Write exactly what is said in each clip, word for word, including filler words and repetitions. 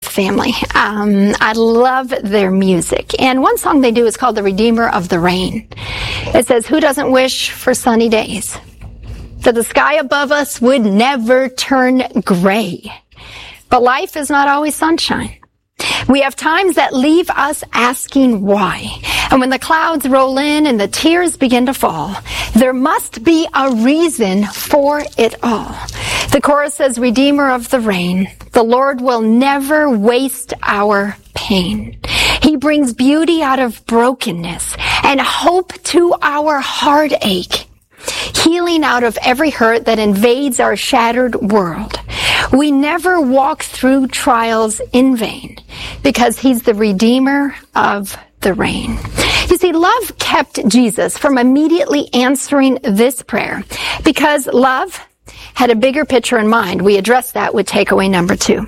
family. Um, I love their music. And one song they do is called The Redeemer of the Rain. It says, who doesn't wish for sunny days? That the sky above us would never turn gray. But life is not always sunshine. We have times that leave us asking why. And when the clouds roll in and the tears begin to fall, there must be a reason for it all. The chorus says, Redeemer of the rain, the Lord will never waste our pain. He brings beauty out of brokenness and hope to our heartache, healing out of every hurt that invades our shattered world. We never walk through trials in vain because he's the Redeemer of the rain. You see, love kept Jesus from immediately answering this prayer because love had a bigger picture in mind. We addressed that with takeaway number two.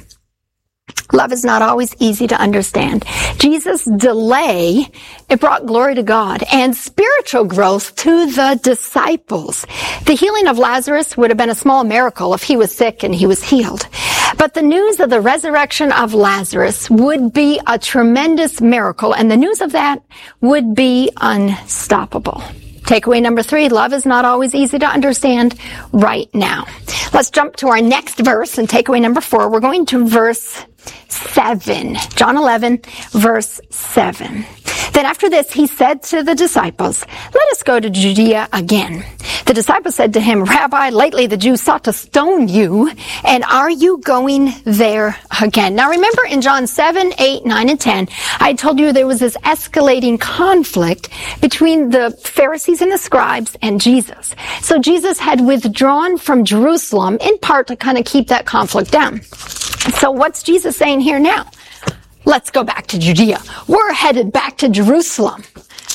Love is not always easy to understand. Jesus' delay, it brought glory to God and spiritual growth to the disciples. The healing of Lazarus would have been a small miracle if he was sick and he was healed. But the news of the resurrection of Lazarus would be a tremendous miracle, and the news of that would be unstoppable. Takeaway number three, love is not always easy to understand right now. Let's jump to our next verse and takeaway number four. We're going to verse seven. John eleven, verse seven. Then after this, he said to the disciples, let us go to Judea again. The disciples said to him, Rabbi, lately the Jews sought to stone you, and are you going there again? Now remember in John seven, eight, nine, and ten, I told you there was this escalating conflict between the Pharisees and the scribes and Jesus. So Jesus had withdrawn from Jerusalem in part to kind of keep that conflict down. So what's Jesus saying here now? Let's go back to Judea. We're headed back to Jerusalem.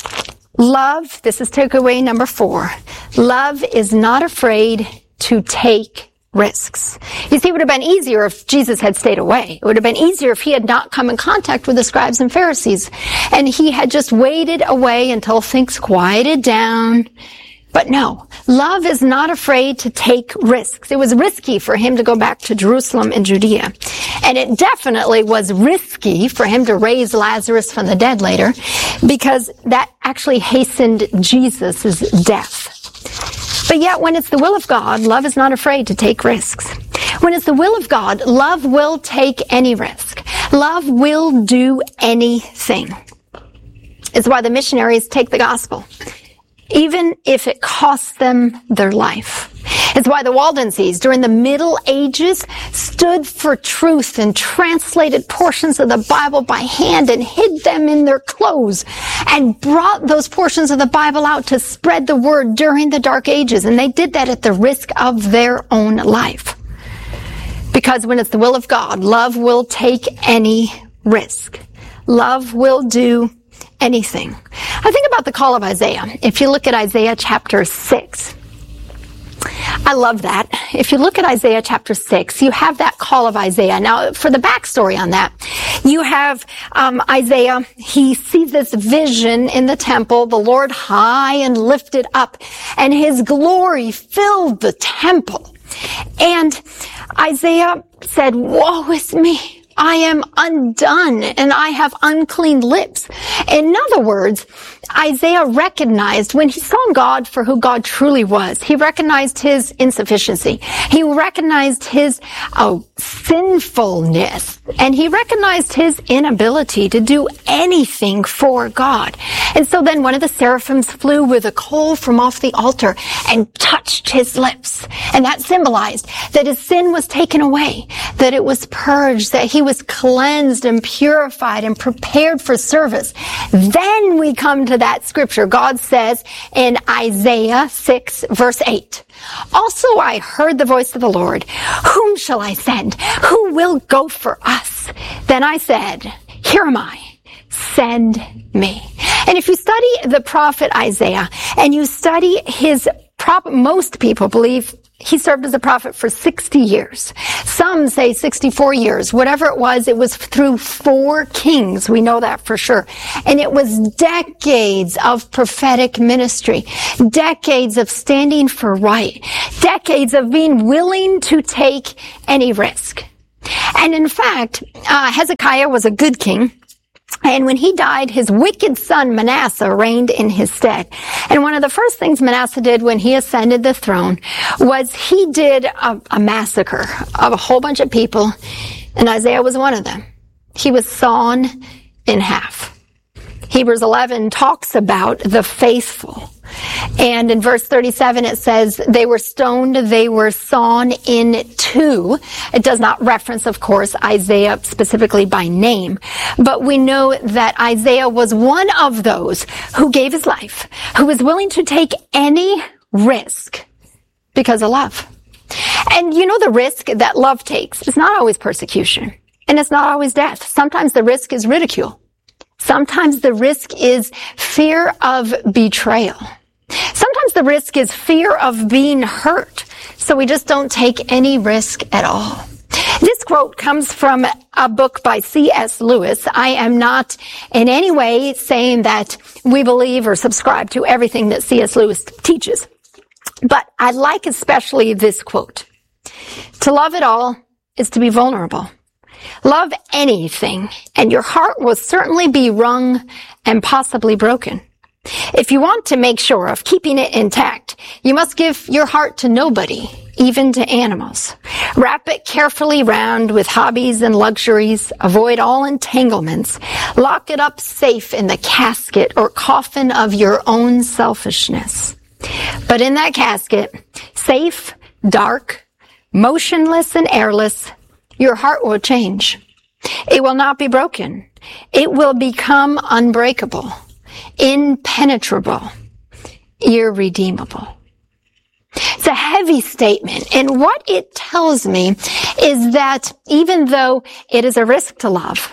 Love, this is takeaway number four. Love is not afraid to take risks. You see, it would have been easier if Jesus had stayed away. It would have been easier if he had not come in contact with the scribes and Pharisees, and he had just waited away until things quieted down. But no, love is not afraid to take risks. It was risky for him to go back to Jerusalem and Judea. And it definitely was risky for him to raise Lazarus from the dead later, because that actually hastened Jesus' death. But yet, when it's the will of God, love is not afraid to take risks. When it's the will of God, love will take any risk. Love will do anything. It's why the missionaries take the gospel, even if it costs them their life. It's why the Waldenses during the Middle Ages stood for truth and translated portions of the Bible by hand and hid them in their clothes and brought those portions of the Bible out to spread the word during the Dark Ages. And they did that at the risk of their own life. Because when it's the will of God, love will take any risk. Love will do anything. I think about the call of Isaiah. If you look at Isaiah chapter six, I love that. If you look at Isaiah chapter six, you have that call of Isaiah. Now, for the backstory on that, you have um, Isaiah. He sees this vision in the temple, the Lord high and lifted up, and his glory filled the temple. And Isaiah said, woe is me. I am undone and I have unclean lips. In other words, Isaiah recognized when he saw God for who God truly was. He recognized his insufficiency. He recognized his oh, sinfulness. And he recognized his inability to do anything for God. And so then one of the seraphims flew with a coal from off the altar and touched his lips. And that symbolized that his sin was taken away, that it was purged, that he was cleansed and purified and prepared for service. Then we come to that scripture. God says in Isaiah six, verse eight, also I heard the voice of the Lord. Whom shall I send? Who will go for us? Then I said, here am I. Send me. And if you study the prophet Isaiah and you study his prop, most people believe he served as a prophet for sixty years. Some say sixty-four years. Whatever it was, it was through four kings. We know that for sure. And it was decades of prophetic ministry, decades of standing for right, decades of being willing to take any risk. And in fact, uh, Hezekiah was a good king. And when he died, his wicked son Manasseh reigned in his stead. And one of the first things Manasseh did when he ascended the throne was he did a, a massacre of a whole bunch of people, and Isaiah was one of them. He was sawn in half. Hebrews eleven talks about the faithful. And in verse thirty-seven, it says, they were stoned, they were sawn in two. It does not reference, of course, Isaiah specifically by name. But we know that Isaiah was one of those who gave his life, who was willing to take any risk because of love. And you know the risk that love takes is not always persecution. And it's not always death. Sometimes the risk is ridicule. Sometimes the risk is fear of betrayal. Sometimes the risk is fear of being hurt. So we just don't take any risk at all. This quote comes from a book by C S Lewis. I am not in any way saying that we believe or subscribe to everything that C S Lewis teaches. But I like especially this quote. To love at all is to be vulnerable. Love anything, and your heart will certainly be wrung and possibly broken. If you want to make sure of keeping it intact, you must give your heart to nobody, even to animals. Wrap it carefully round with hobbies and luxuries. Avoid all entanglements. Lock it up safe in the casket or coffin of your own selfishness. But in that casket, safe, dark, motionless, and airless, your heart will change. It will not be broken. It will become unbreakable, impenetrable, irredeemable. It's a heavy statement, and what it tells me is that even though it is a risk to love,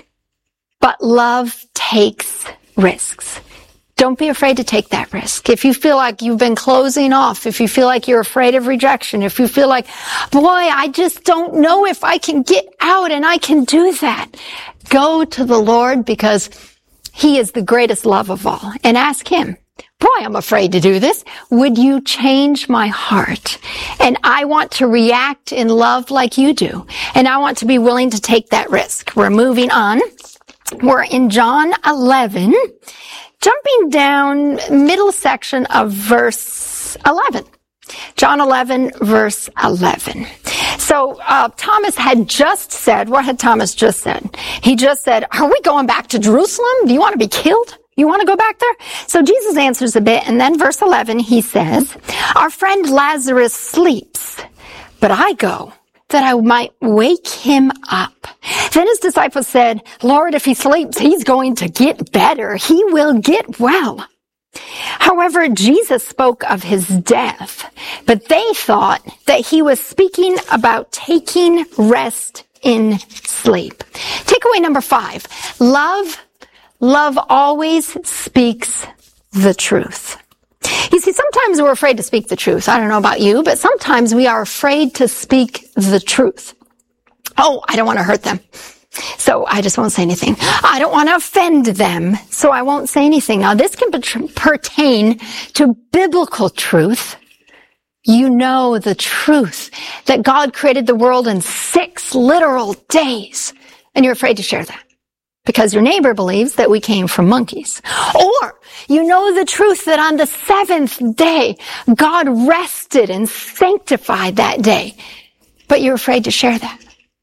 but love takes risks. Don't be afraid to take that risk. If you feel like you've been closing off, if you feel like you're afraid of rejection, if you feel like, boy, I just don't know if I can get out and I can do that, go to the Lord because He is the greatest love of all, and ask Him, boy, I'm afraid to do this. Would you change my heart? And I want to react in love like you do. And I want to be willing to take that risk. We're moving on. We're in John eleven. Jumping down middle section of verse eleven. John eleven, verse eleven. So uh, Thomas had just said, what had Thomas just said? He just said, are we going back to Jerusalem? Do you want to be killed? You want to go back there? So Jesus answers a bit, and then verse eleven, he says, our friend Lazarus sleeps, but I go that I might wake him up. Then his disciples said, Lord, if he sleeps, he's going to get better. He will get well. However, Jesus spoke of his death, but they thought that he was speaking about taking rest in sleep. Takeaway number five, love, love always speaks the truth. You see, sometimes we're afraid to speak the truth. I don't know about you, but sometimes we are afraid to speak the truth. Oh, I don't want to hurt them, so I just won't say anything. I don't want to offend them, so I won't say anything. Now, this can pertain to biblical truth. You know the truth that God created the world in six literal days, and you're afraid to share that because your neighbor believes that we came from monkeys. Or you know the truth that on the seventh day, God rested and sanctified that day, but you're afraid to share that.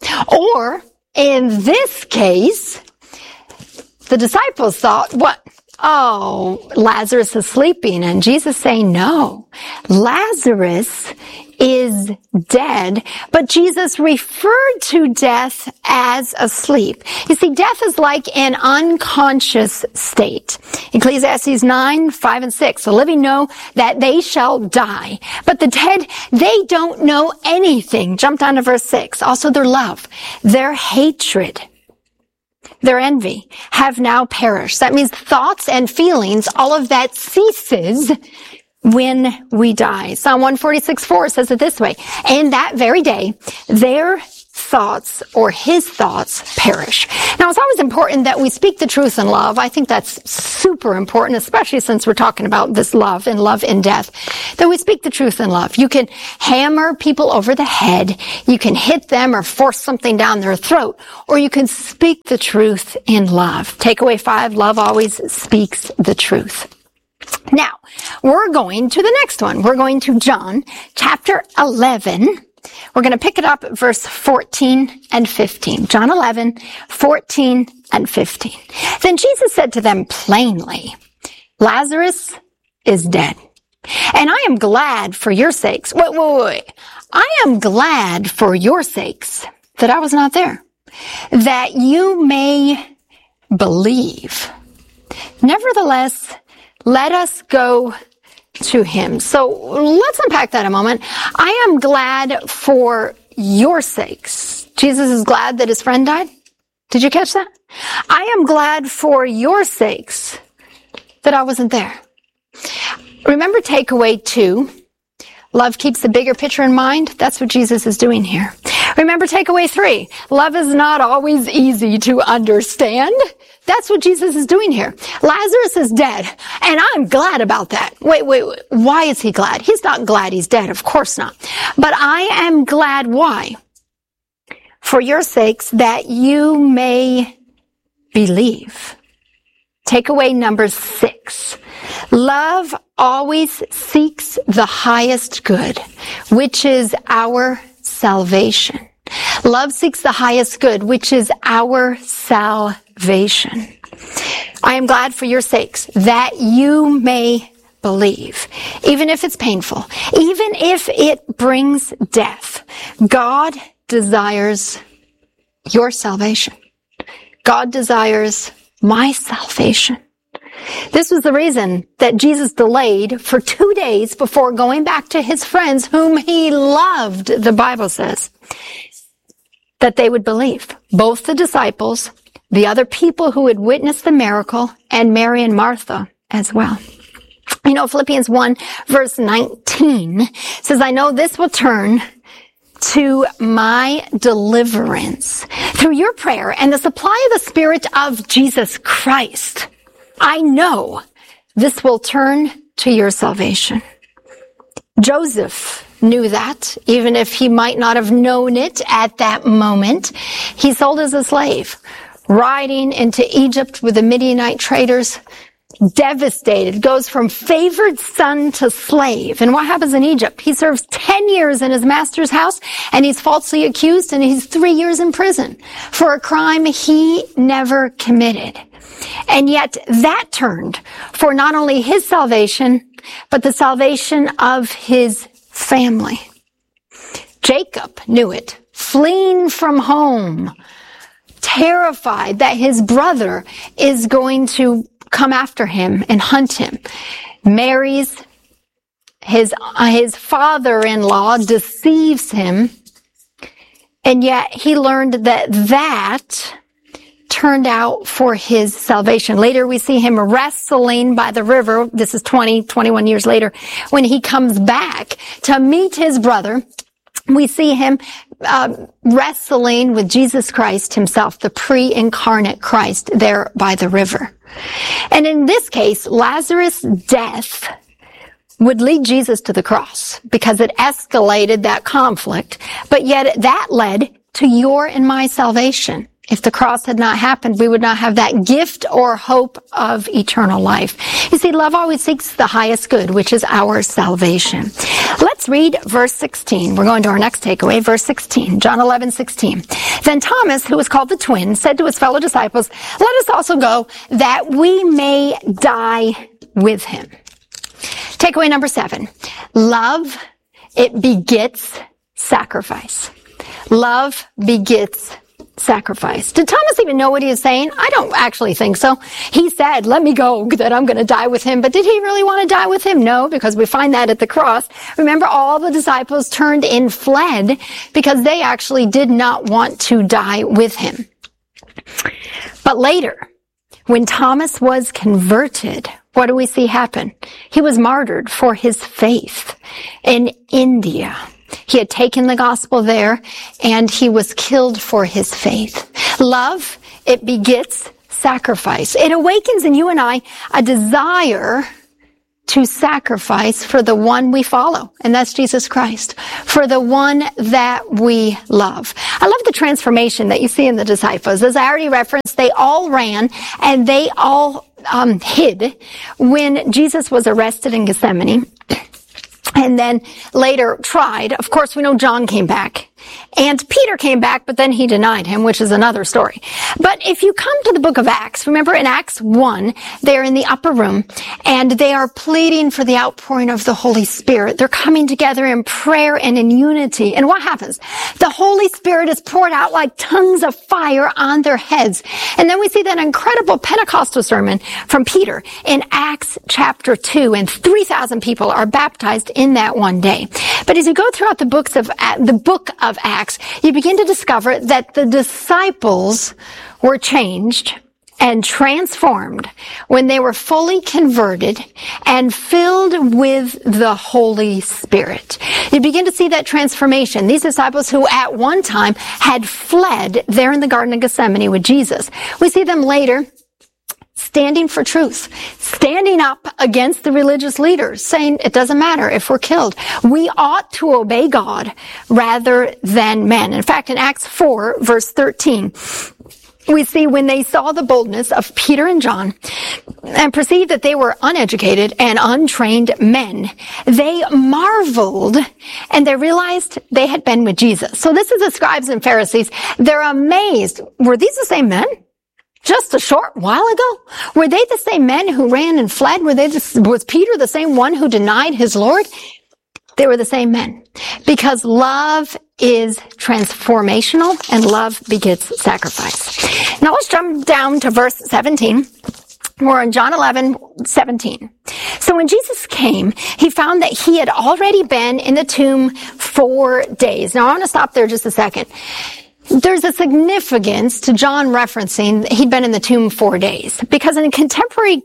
Or in this case, the disciples thought, what? Oh, Lazarus is sleeping. And Jesus saying, no, Lazarus is dead. But Jesus referred to death as asleep. You see, death is like an unconscious state. Ecclesiastes nine, five, and six. The living know that they shall die. But the dead, they don't know anything. Jump down to verse six. Also their love, their hatred, their envy have now perished. That means thoughts and feelings, all of that ceases when we die. Psalm one forty-six, four says it this way. And that very day, their thoughts or his thoughts perish. Now, it's always important that we speak the truth in love. I think that's super important, especially since we're talking about this love and love in death, that we speak the truth in love. You can hammer people over the head, you can hit them or force something down their throat, or you can speak the truth in love. Takeaway five, love always speaks the truth. Now, we're going to the next one. We're going to John chapter eleven. We're going to pick it up at verse fourteen and fifteen. John eleven, fourteen and fifteen. Then Jesus said to them plainly, Lazarus is dead. And I am glad for your sakes. Wait, wait, wait. I am glad for your sakes that I was not there, that you may believe. Nevertheless, let us go to him. So let's unpack that a moment. I am glad for your sakes. Jesus is glad that his friend died. Did you catch that? I am glad for your sakes that I wasn't there. Remember takeaway two. Love keeps the bigger picture in mind. That's what Jesus is doing here. Remember takeaway three. Love is not always easy to understand. That's what Jesus is doing here. Lazarus is dead, and I'm glad about that. Wait, wait, wait. Why is he glad? He's not glad he's dead. Of course not. But I am glad. Why? For your sakes, that you may believe. Takeaway number six. Love always seeks the highest good, which is our salvation. Love seeks the highest good, which is our salvation. I am glad for your sakes that you may believe, even if it's painful, even if it brings death. God desires your salvation. God desires my salvation. This was the reason that Jesus delayed for two days before going back to his friends whom he loved, the Bible says, that they would believe. Both the disciples, the other people who had witnessed the miracle, and Mary and Martha as well. You know, Philippians one verse nineteen says, I know this will turn to my deliverance through your prayer and the supply of the Spirit of Jesus Christ. I know this will turn to your salvation. Joseph knew that, even if he might not have known it at that moment. He sold as a slave, riding into Egypt with the Midianite traders, devastated, goes from favored son to slave. And what happens in Egypt? He serves ten years in his master's house, and he's falsely accused, and he's three years in prison for a crime he never committed. And yet that turned for not only his salvation, but the salvation of his family. Jacob knew it, fleeing from home, terrified that his brother is going to come after him and hunt him. Marries his, uh, his father-in-law, deceives him, and yet he learned that that turned out for his salvation. Later we see him wrestling by the river. This is twenty, twenty-one years later. When he comes back to meet his brother, we see him uh, wrestling with Jesus Christ himself, the pre-incarnate Christ, there by the river. And in this case, Lazarus' death would lead Jesus to the cross because it escalated that conflict, but yet that led to your and my salvation. If the cross had not happened, we would not have that gift or hope of eternal life. You see, love always seeks the highest good, which is our salvation. Let's read verse sixteen. We're going to our next takeaway, verse sixteen, John eleven, sixteen. Then Thomas, who was called the twin, said to his fellow disciples, let us also go that we may die with him. Takeaway number seven. Love, it begets sacrifice. Love begets sacrifice. Did Thomas even know what he was saying? I don't actually think so. He said, let me go, that I'm going to die with him. But did he really want to die with him? No, because we find that at the cross. Remember, all the disciples turned and fled because they actually did not want to die with him. But later, when Thomas was converted, what do we see happen? He was martyred for his faith in India. He had taken the gospel there, and he was killed for his faith. Love, it begets sacrifice. It awakens in you and I a desire to sacrifice for the one we follow, and that's Jesus Christ, for the one that we love. I love the transformation that you see in the disciples. As I already referenced, they all ran and they all um, hid when Jesus was arrested in Gethsemane. And then later tried. Of course, we know John came back. And Peter came back, but then he denied him, which is another story. But if you come to the book of Acts, remember in Acts one, they're in the upper room, and they are pleading for the outpouring of the Holy Spirit. They're coming together in prayer and in unity. And what happens? The Holy Spirit is poured out like tongues of fire on their heads. And then we see that incredible Pentecostal sermon from Peter in Acts chapter two, and three thousand people are baptized in that one day. But as you go throughout the books of the book of Acts, you begin to discover that the disciples were changed and transformed when they were fully converted and filled with the Holy Spirit. You begin to see that transformation. These disciples who at one time had fled there in the Garden of Gethsemane with Jesus, we see them later standing for truth, standing up against the religious leaders, saying it doesn't matter if we're killed. We ought to obey God rather than men. In fact, in Acts four, verse thirteen, we see when they saw the boldness of Peter and John and perceived that they were uneducated and untrained men, they marveled and they realized they had been with Jesus. So this is the scribes and Pharisees. They're amazed. Were these the same men? Just a short while ago? Were they the same men who ran and fled? Were they the, was Peter the same one who denied his Lord? They were the same men. Because love is transformational and love begets sacrifice. Now let's jump down to verse seventeen. We're in John eleven, seventeen. So when Jesus came, he found that he had already been in the tomb four days. Now I want to stop there just a second. There's a significance to John referencing he'd been in the tomb four days. Because in contemporary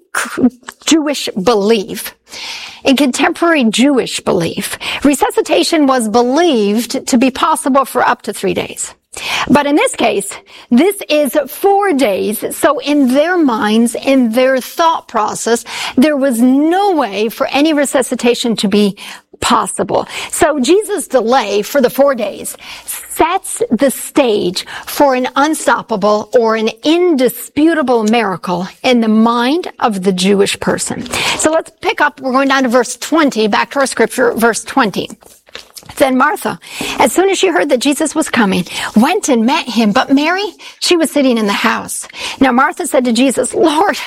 Jewish belief, in contemporary Jewish belief, resuscitation was believed to be possible for up to three days. But in this case, this is four days. So in their minds, in their thought process, there was no way for any resuscitation to be possible. So Jesus' delay for the four days sets the stage for an unstoppable or an indisputable miracle in the mind of the Jewish person. So let's pick up, we're going down to verse twenty, back to our scripture, verse twenty. Then Martha, as soon as she heard that Jesus was coming, went and met him. But Mary, she was sitting in the house. Now Martha said to Jesus, Lord,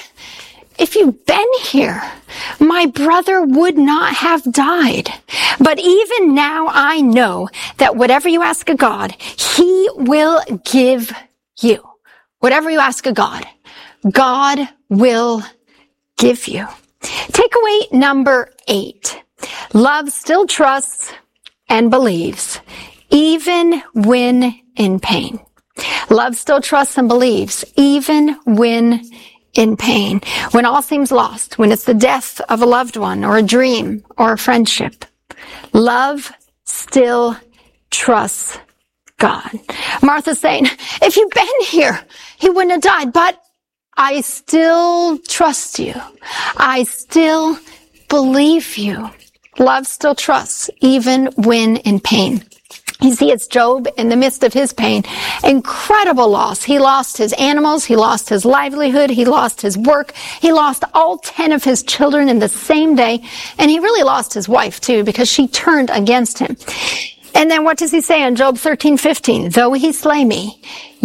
if you'd been here, my brother would not have died. But even now I know that whatever you ask of God, he will give you. Whatever you ask of God, God will give you. Takeaway number eight. Love still trusts and believes, even when in pain. Love still trusts and believes, even when in pain. When all seems lost, when it's the death of a loved one or a dream or a friendship, love still trusts God. Martha's saying, if you'd been here, he wouldn't have died, but I still trust you. I still believe you. Love still trusts, even when in pain. You see, it's Job in the midst of his pain. Incredible loss. He lost his animals. He lost his livelihood. He lost his work. He lost all ten of his children in the same day. And he really lost his wife, too, because she turned against him. And then what does he say in Job thirteen fifteen? Though he slay me,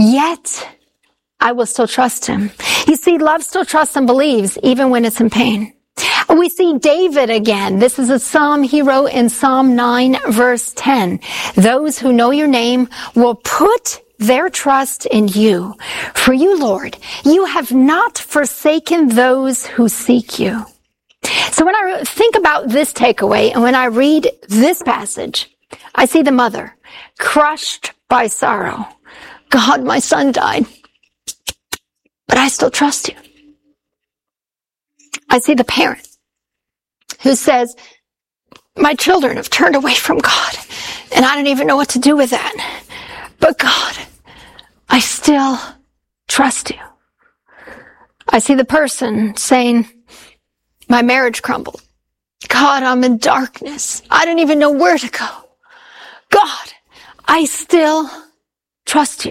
yet I will still trust him. You see, love still trusts and believes, even when it's in pain. We see David again. This is a psalm he wrote in Psalm nine, verse ten. Those who know your name will put their trust in you. For you, Lord, you have not forsaken those who seek you. So when I think about this takeaway and when I read this passage, I see the mother crushed by sorrow. God, my son died, but I still trust you. I see the parent who says, my children have turned away from God, And I don't even know what to do with that. But God, I still trust you. I see the person saying, my marriage crumbled. God, I'm in darkness. I don't even know where to go. God, I still trust you.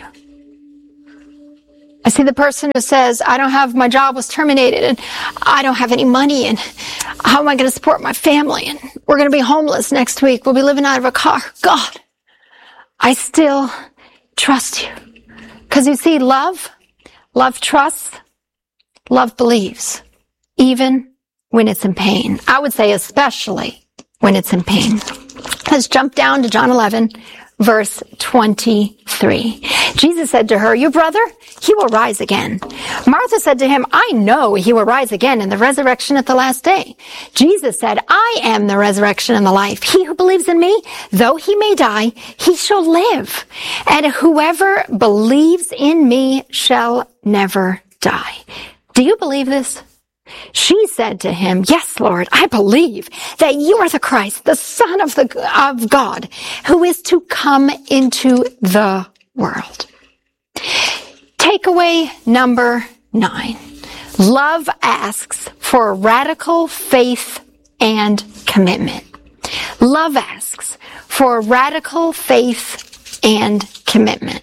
I see the person who says, I don't have, my job was terminated and I don't have any money and how am I going to support my family? And we're going to be homeless next week. We'll be living out of a car. God, I still trust you. Because you see, love, love trusts, love believes, even when it's in pain. I would say especially when it's in pain. Let's jump down to John eleven, verse twenty-three. Jesus said to her, your brother, he will rise again. Martha said to him, I know he will rise again in the resurrection at the last day. Jesus said, I am the resurrection and the life. He who believes in me, though he may die, he shall live. And whoever believes in me shall never die. Do you believe this? She said to him, yes, Lord, I believe that you are the Christ, the Son of the of God, who is to come into the world. Takeaway number nine. Love asks for radical faith and commitment. Love asks for radical faith and commitment.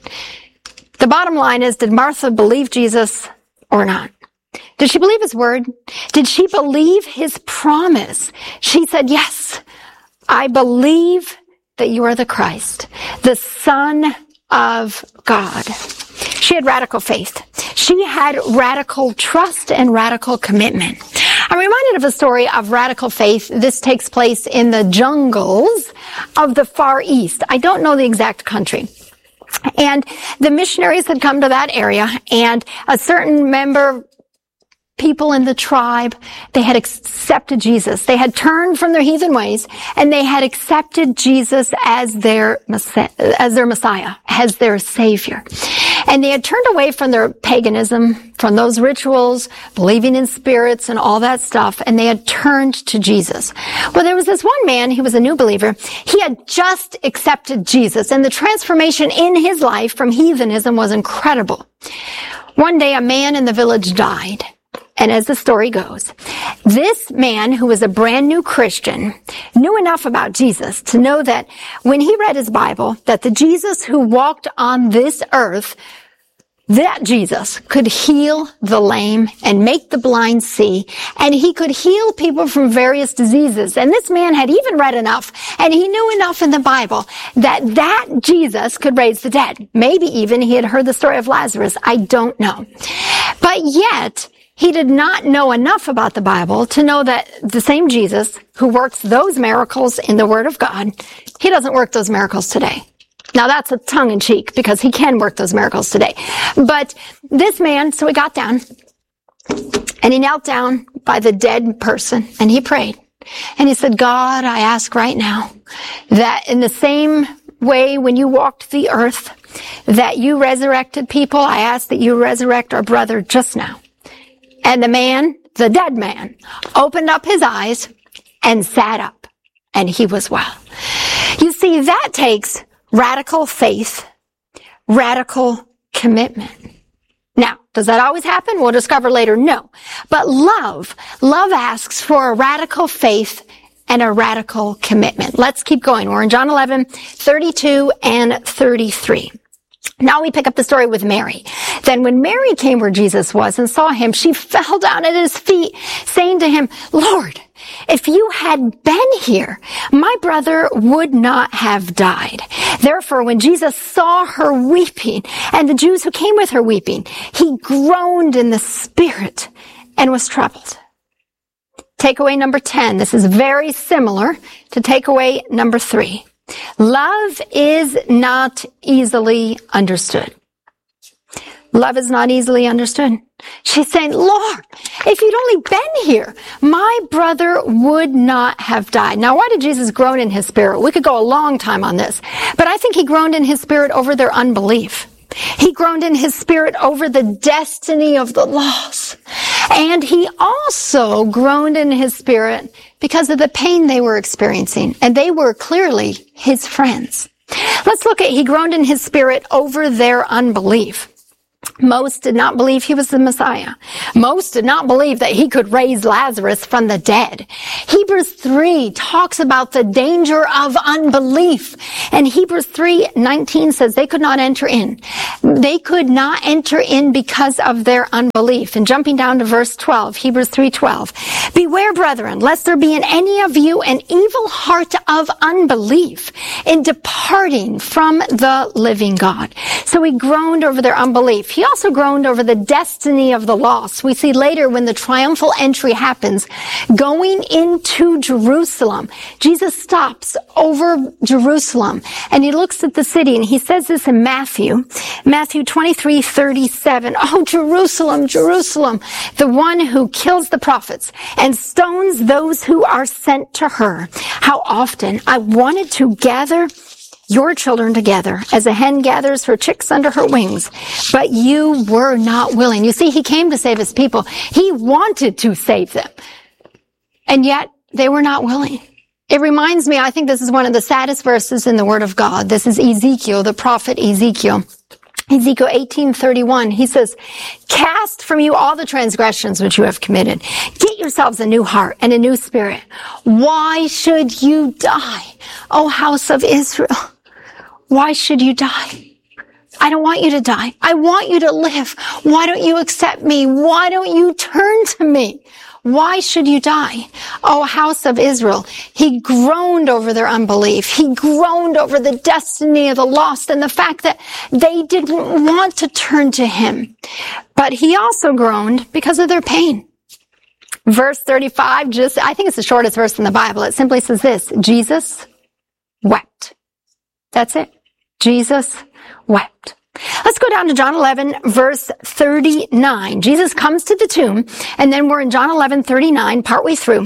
The bottom line is, did Martha believe Jesus or not? Did she believe his word? Did she believe his promise? She said, yes, I believe that you are the Christ, the Son of God. She had radical faith. She had radical trust and radical commitment. I'm reminded of a story of radical faith. This takes place in the jungles of the Far East. I don't know the exact country. And the missionaries had come to that area, and a certain member people in the tribe, they had accepted Jesus. They had turned from their heathen ways and they had accepted Jesus as their as their Messiah, as their Savior. And they had turned away from their paganism, from those rituals, believing in spirits and all that stuff, and they had turned to Jesus. Well, there was this one man, he was a new believer. He had just accepted Jesus, and the transformation in his life from heathenism was incredible. One day, a man in the village died. And as the story goes, this man, who was a brand new Christian, knew enough about Jesus to know that when he read his Bible, that the Jesus who walked on this earth, that Jesus could heal the lame and make the blind see, and he could heal people from various diseases. And this man had even read enough, and he knew enough in the Bible that that Jesus could raise the dead. Maybe even he had heard the story of Lazarus. I don't know. But yet, he did not know enough about the Bible to know that the same Jesus who works those miracles in the Word of God, he doesn't work those miracles today. Now that's a tongue-in-cheek because he can work those miracles today. But this man, so he got down and he knelt down by the dead person and he prayed. And he said, God, I ask right now that in the same way when you walked the earth, that you resurrected people, I ask that you resurrect our brother just now. And the man, the dead man, opened up his eyes and sat up, and he was well. You see, that takes radical faith, radical commitment. Now, does that always happen? We'll discover later, no. But love, love asks for a radical faith and a radical commitment. Let's keep going. We're in John eleven, thirty-two and thirty-three. Now we pick up the story with Mary. Then when Mary came where Jesus was and saw him, she fell down at his feet, saying to him, Lord, if you had been here, my brother would not have died. Therefore, when Jesus saw her weeping and the Jews who came with her weeping, he groaned in the spirit and was troubled. Takeaway number ten. This is very similar to takeaway number three. Love is not easily understood. Love is not easily understood. She's saying, Lord, if you'd only been here, my brother would not have died. Now, why did Jesus groan in his spirit? We could go a long time on this, but I think he groaned in his spirit over their unbelief. He groaned in his spirit over the destiny of the lost. And he also groaned in his spirit because of the pain they were experiencing. And they were clearly his friends. Let's look at, he groaned in his spirit over their unbelief. Most did not believe he was the Messiah. Most did not believe that he could raise Lazarus from the dead. Hebrews three talks about the danger of unbelief. And Hebrews three nineteen says they could not enter in. They could not enter in because of their unbelief. And jumping down to verse twelve, Hebrews three twelve. Beware, brethren, lest there be in any of you an evil heart of unbelief in departing from the living God. So he groaned over their unbelief. He also groaned over the destiny of the lost. We see later when the triumphal entry happens, going into Jerusalem, Jesus stops over Jerusalem and he looks at the city and he says this in Matthew, Matthew twenty-three thirty-seven. Oh, Jerusalem, Jerusalem, the one who kills the prophets and stones those who are sent to her. How often I wanted to gather your children together as a hen gathers her chicks under her wings, but you were not willing. You see, he came to save his people. He wanted to save them, and yet they were not willing. It reminds me, I think this is one of the saddest verses in the Word of God. This is Ezekiel, the prophet Ezekiel. Ezekiel eighteen thirty-one, he says, cast from you all the transgressions which you have committed. Get yourselves a new heart and a new spirit. Why should you die, O house of Israel? Why should you die? I don't want you to die. I want you to live. Why don't you accept me? Why don't you turn to me? Why should you die? O house of Israel. He groaned over their unbelief. He groaned over the destiny of the lost and the fact that they didn't want to turn to him. But he also groaned because of their pain. Verse thirty-five, just, I think it's the shortest verse in the Bible. It simply says this, Jesus wept. That's it. Jesus wept. Let's go down to John eleven, verse thirty-nine. Jesus comes to the tomb, and then we're in John eleven, thirty-nine, partway through.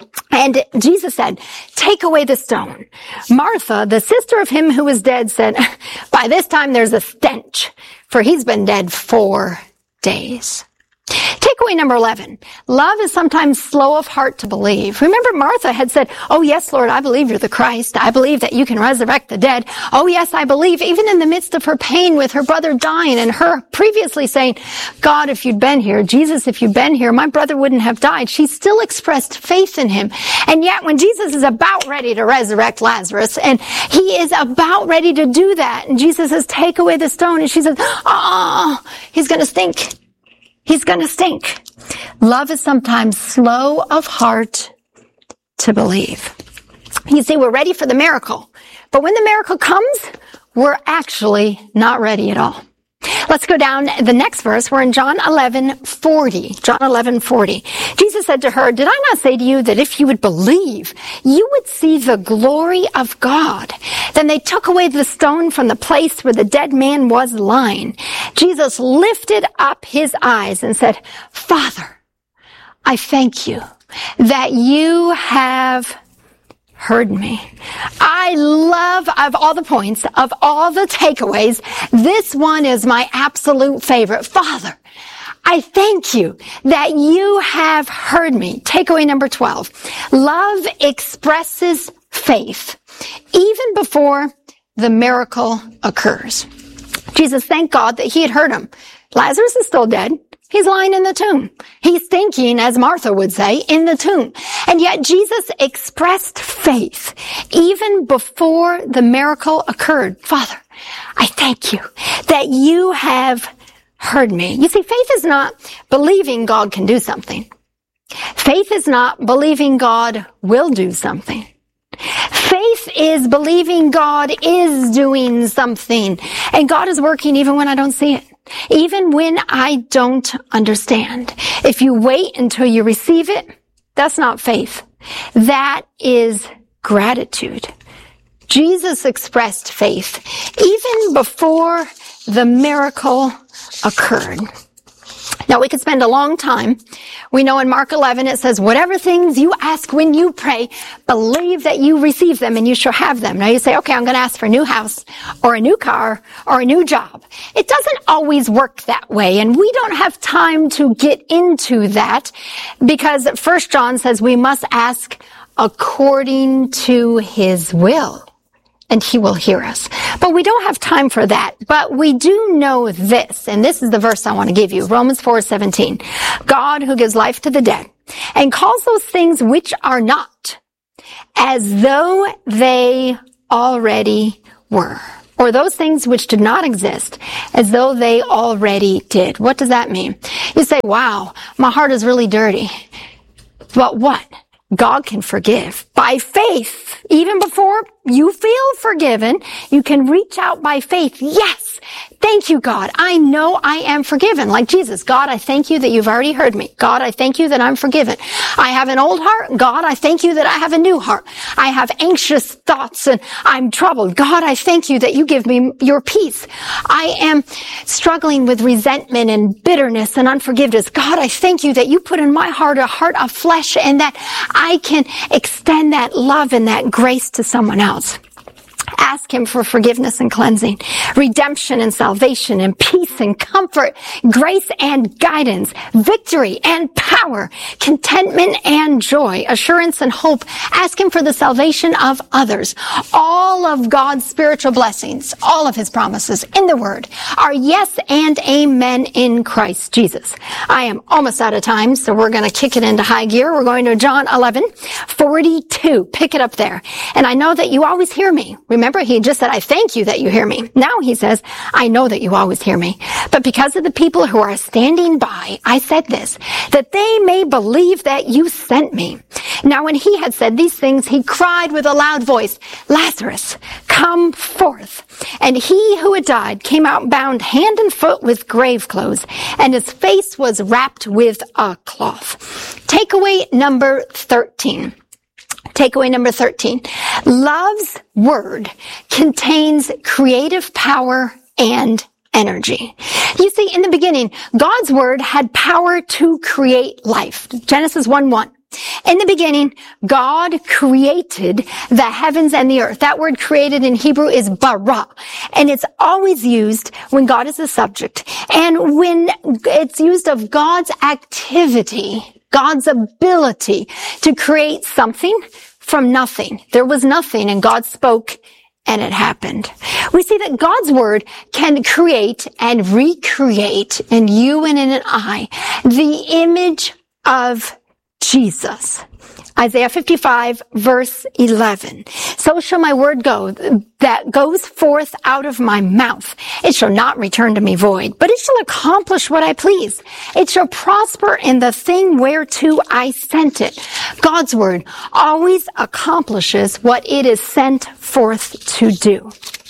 And Jesus said, take away the stone. Martha, the sister of him who was dead, said, by this time there's a stench, for he's been dead four days. Takeaway number eleven. Love is sometimes slow of heart to believe. Remember, Martha had said, oh, yes, Lord, I believe you're the Christ. I believe that you can resurrect the dead. Oh, yes, I believe, even in the midst of her pain with her brother dying and her previously saying, God, if you'd been here, Jesus, if you'd been here, my brother wouldn't have died. She still expressed faith in him. And yet when Jesus is about ready to resurrect Lazarus, and he is about ready to do that, and Jesus says, take away the stone, and she says, oh, he's going to stink. He's going to stink. Love is sometimes slow of heart to believe. You see, we're ready for the miracle, but when the miracle comes, we're actually not ready at all. Let's go down the next verse. We're in John eleven forty. John eleven forty. Jesus said to her, did I not say to you that if you would believe, you would see the glory of God? Then they took away the stone from the place where the dead man was lying. Jesus lifted up his eyes and said, Father, I thank you that you have heard me. I love, of all the points, of all the takeaways, this one is my absolute favorite. Father, I thank you that you have heard me. Takeaway number twelve. Love expresses faith even before the miracle occurs. Jesus thanked God that he had heard him. Lazarus is still dead. He's lying in the tomb. He's thinking, as Martha would say, in the tomb. And yet Jesus expressed faith even before the miracle occurred. Father, I thank you that you have heard me. You see, faith is not believing God can do something. Faith is not believing God will do something. Faith is believing God is doing something. And God is working even when I don't see it. Even when I don't understand. If you wait until you receive it, that's not faith. That is gratitude. Jesus expressed faith even before the miracle occurred. Now, we could spend a long time. We know in Mark eleven it says, whatever things you ask when you pray, believe that you receive them and you shall have them. Now you say, okay, I'm going to ask for a new house or a new car or a new job. It doesn't always work that way, and we don't have time to get into that because First John says we must ask according to his will, and he will hear us. But we don't have time for that. But we do know this, and this is the verse I want to give you, Romans four seventeen. God, who gives life to the dead and calls those things which are not as though they already were, or those things which did not exist as though they already did. What does that mean? You say, wow, my heart is really dirty. But what? God can forgive. By faith, even before you feel forgiven, you can reach out by faith. Yes, thank you, God. I know I am forgiven. Like Jesus, God, I thank you that you've already heard me. God, I thank you that I'm forgiven. I have an old heart. God, I thank you that I have a new heart. I have anxious thoughts and I'm troubled. God, I thank you that you give me your peace. I am struggling with resentment and bitterness and unforgiveness. God, I thank you that you put in my heart a heart of flesh and that I can extend that love and that grace to someone else. Ask him for forgiveness and cleansing, redemption and salvation and peace and comfort, grace and guidance, victory and power, contentment and joy, assurance and hope. Ask him for the salvation of others. All of God's spiritual blessings, all of his promises in the word are yes and amen in Christ Jesus. I am almost out of time, so we're going to kick it into high gear. We're going to John eleven forty-two. Pick it up there. And I know that you always hear me. Remember, he just said, I thank you that you hear me. Now he says, I know that you always hear me. But because of the people who are standing by, I said this, that they may believe that you sent me. Now when he had said these things, he cried with a loud voice, Lazarus, come forth. And he who had died came out bound hand and foot with grave clothes, and his face was wrapped with a cloth. Takeaway number thirteen. Takeaway number thirteen. Love's word contains creative power and energy. You see, in the beginning, God's word had power to create life. Genesis one one. In the beginning, God created the heavens and the earth. That word created in Hebrew is bara, and it's always used when God is the subject. And when it's used of God's activity, God's ability to create something from nothing. There was nothing, and God spoke, and it happened. We see that God's word can create and recreate in you and in I the image of Jesus. Isaiah fifty-five, verse eleven. So shall my word go that goes forth out of my mouth. It shall not return to me void, but it shall accomplish what I please. It shall prosper in the thing whereto I sent it. God's word always accomplishes what it is sent forth to do.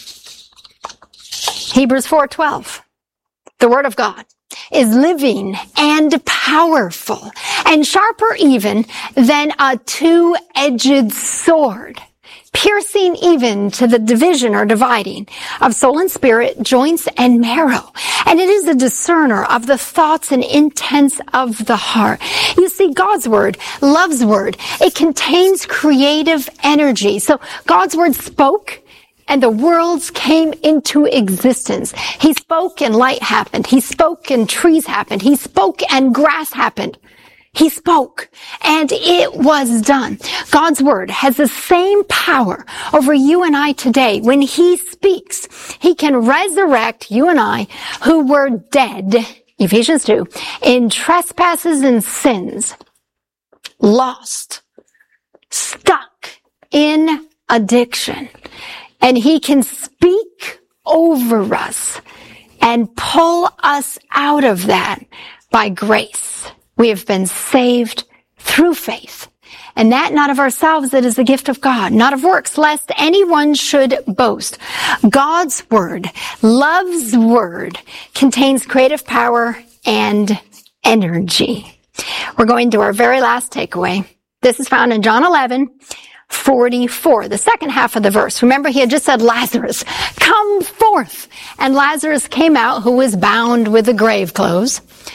Hebrews four twelve. The word of God is living and powerful and sharper even than a two-edged sword, piercing even to the division or dividing of soul and spirit, joints and marrow. And it is a discerner of the thoughts and intents of the heart. You see, God's word, love's word, it contains creative energy. So God's word spoke, and the worlds came into existence. He spoke and light happened. He spoke and trees happened. He spoke and grass happened. He spoke and it was done. God's word has the same power over you and I today. When he speaks, he can resurrect you and I who were dead, Ephesians two, in trespasses and sins, lost, stuck in addiction. And he can speak over us and pull us out of that by grace. We have been saved through faith. And that not of ourselves, it is the gift of God, not of works, lest anyone should boast. God's word, love's word, contains creative power and energy. We're going to our very last takeaway. This is found in John eleven forty-four, the second half of the verse. Remember, he had just said, Lazarus, come forth. And Lazarus came out, who was bound with the grave clothes.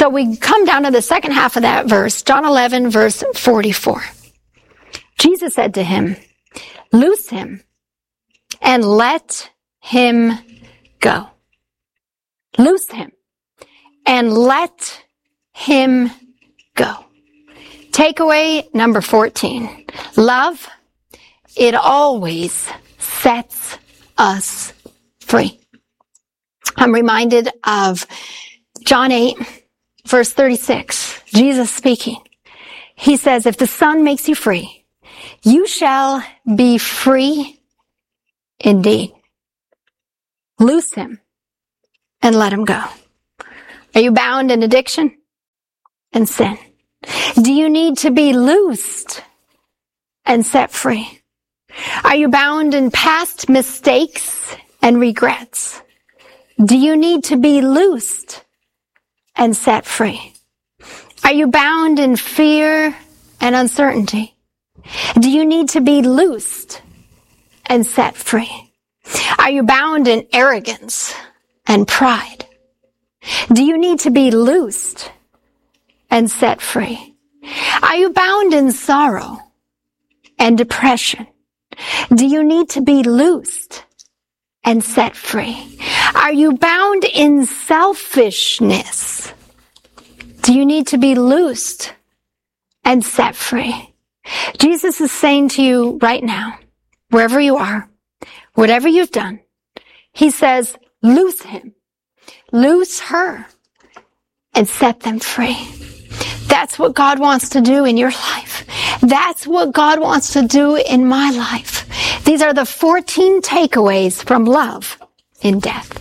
So we come down to the second half of that verse, John eleven, verse forty-four. Jesus said to him, loose him and let him go. Loose him and let him go. Takeaway number fourteen. Love, it always sets us free. I'm reminded of John eight, verse thirty-six. Jesus speaking. He says, if the Son makes you free, you shall be free indeed. Loose him and let him go. Are you bound in addiction and sin? Do you need to be loosed and set free? Are you bound in past mistakes and regrets? Do you need to be loosed and set free? Are you bound in fear and uncertainty? Do you need to be loosed and set free? Are you bound in arrogance and pride? Do you need to be loosed and set free? Are you bound in sorrow and depression? Do you need to be loosed and set free? Are you bound in selfishness? Do you need to be loosed and set free? Jesus is saying to you right now, wherever you are, whatever you've done, he says, loose him, loose her, and set them free. That's what God wants to do in your life. That's what God wants to do in my life. These are the fourteen takeaways from love in death.